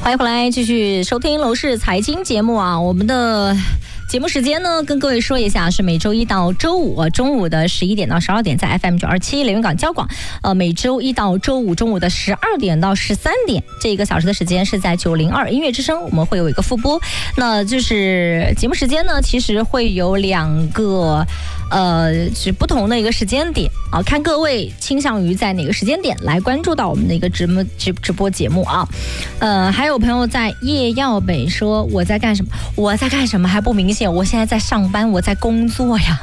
欢迎回来继续收听楼市财经节目啊，我们的节目时间呢，跟各位说一下，是每周一到周五中午的11点到12点，在 FM927 连云港交广。每周一到周五中午的12点到13点，这1个小时的时间是在902音乐之声，我们会有一个复播。那就是节目时间呢，其实会有2个是不同的一个时间点啊，看各位倾向于在哪个时间点来关注到我们的一个直播节目啊。还有朋友在叶耀北说我在干什么？我在干什么还不明显，我现在在上班，我在工作呀。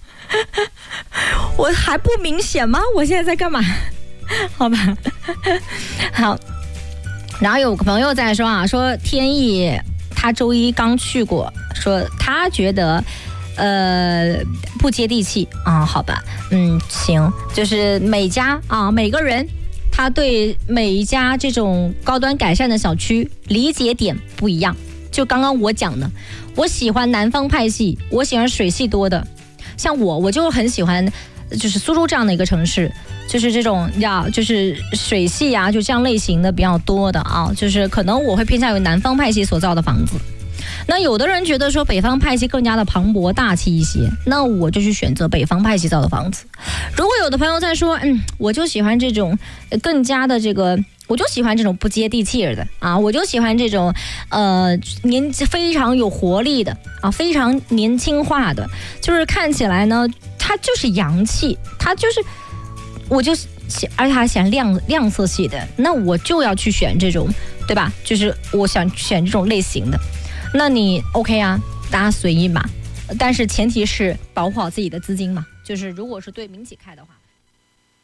我还不明显吗？我现在在干嘛？好吧，好。然后有个朋友在说啊，说天意他周一刚去过，说他觉得不接地气啊，好吧，行，就是每家啊，每个人他对每一家这种高端改善的小区理解点不一样。就刚刚我讲的，我喜欢南方派系，我喜欢水系多的，像我就很喜欢，就是苏州这样的一个城市，就是这种就是水系啊，就这样类型的比较多的啊，就是可能我会偏向于南方派系所造的房子。那有的人觉得说北方派系更加的磅礴大气一些，那我就去选择北方派系造的房子。如果有的朋友在说，我就喜欢这种更加的这个，我就喜欢这种不接地气的啊，我就喜欢这种非常有活力的啊，非常年轻化的，就是看起来呢，它就是洋气，它就是我就而且还想亮色系的，那我就要去选这种，对吧？就是我想选这种类型的。那你 OK 啊，大家随意嘛，但是前提是保护好自己的资金嘛，就是如果是对民企开的话。